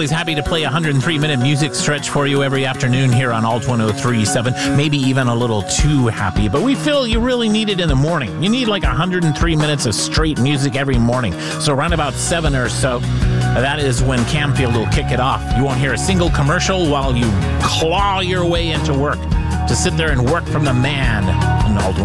always happy to play a 103-minute music stretch for you every afternoon here on Alt 103.7. Maybe even a little too happy, but we feel you really need it in the morning. You need like 103 minutes of straight music every morning. So around about 7 or so, that is when Camfield will kick it off. You won't hear a single commercial while you claw your way into work to sit there and work from the man on Alt